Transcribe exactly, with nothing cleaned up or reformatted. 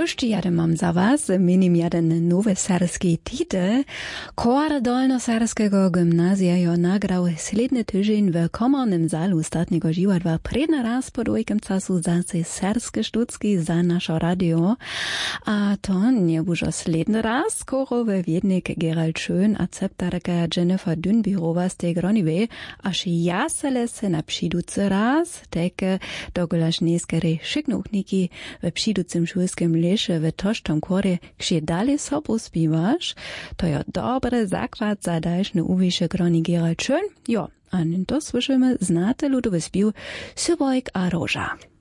Jeszcze jeden mam za was, minim jeden nowy serski titel. Chor Dolnoserskiego gimnazja jo nagrał sledny tydzień w komornym zalu statnego dziwadła predny raz po dwojkim czasu zacy serskie sztuczki za nasze radio. A to nie było sledny raz, korowy wiednik Gerald Schön a ceptarka Jennifer Dünbirowa z tej groniwej, aż ja se se na przyducy raz, teke dogolaż nieskere szyknuchniki w przyducym szulskim lesze w tosztom kore, gdzie dalej sobu spiwasz, to jo dobre zakład za dalszne uwisze groni Gerald Schön. Jo, a to słyszymy znate ludowy spił Sybojk a Roża.